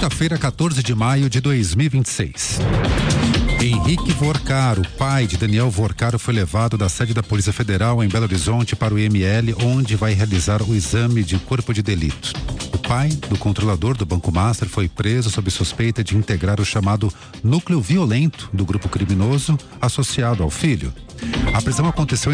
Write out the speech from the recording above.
Quinta-feira, 14 de maio de 2026. Henrique Vorcaro, pai de Daniel Vorcaro, foi levado da sede da Polícia Federal em Belo Horizonte para o IML, onde vai realizar o exame de corpo de delito. O pai do controlador do Banco Master foi preso sob suspeita de integrar o chamado núcleo violento do grupo criminoso associado ao filho. A prisão aconteceu